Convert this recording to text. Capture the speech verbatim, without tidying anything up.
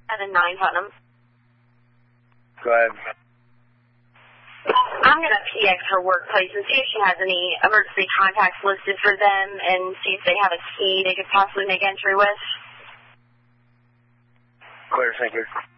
seven nine Putnam. Go ahead. I'm going to P X her workplace and see if she has any emergency contacts listed for them and see if they have a key they could possibly make entry with. Clear, thank you.